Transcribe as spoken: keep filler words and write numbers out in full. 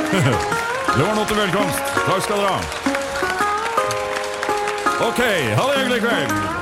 Det var noe til velkomst. Takk skal dere ha. Ok, ha det hyggelig kveld.